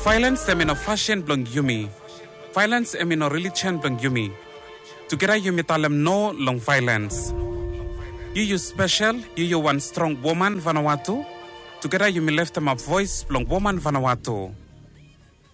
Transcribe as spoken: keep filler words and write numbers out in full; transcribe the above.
Violence emino fashion blong yumi. Violence emino religion blong yumi. Together yumi talem no long violence. You you special, you you one strong woman Vanuatu. Together you me left them a voice long woman Vanuatu.